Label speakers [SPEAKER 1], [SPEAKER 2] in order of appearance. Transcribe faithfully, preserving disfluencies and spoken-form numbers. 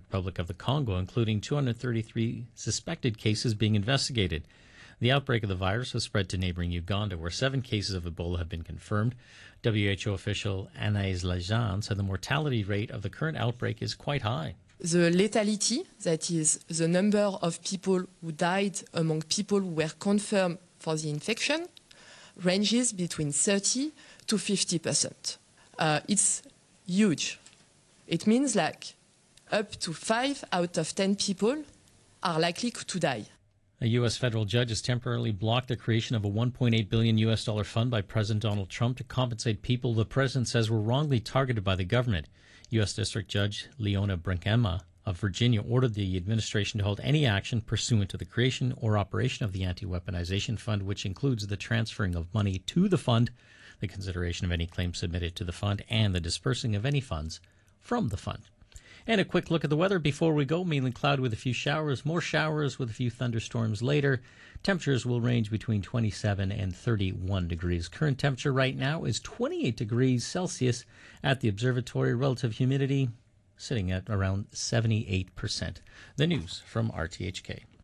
[SPEAKER 1] Republic of the Congo, including two hundred thirty-three suspected cases being investigated. The outbreak of the virus has spread to neighboring Uganda, where seven cases of Ebola have been confirmed. W H O official Anaïs Lajan said the mortality rate of the current outbreak is quite high.
[SPEAKER 2] The lethality, that is the number of people who died among people who were confirmed for the infection, ranges between thirty to fifty percent. Uh, it's huge. It means like up to five out of ten people are likely to die.
[SPEAKER 1] A U S federal judge has temporarily blocked the creation of a one point eight billion U S dollar fund by President Donald Trump to compensate people the president says were wrongly targeted by the government. U S District Judge Leona Brinkema of Virginia ordered the administration to hold any action pursuant to the creation or operation of the Anti-Weaponization Fund, which includes the transferring of money to the fund, the consideration of any claims submitted to the fund, and the dispersing of any funds from the fund. And a quick look at the weather before we go. Mainly cloud with a few showers, more showers with a few thunderstorms later. Temperatures will range between twenty-seven and thirty-one degrees. Current temperature right now is twenty-eight degrees Celsius at the observatory. Relative humidity sitting at around seventy-eight percent. The news from R T H K.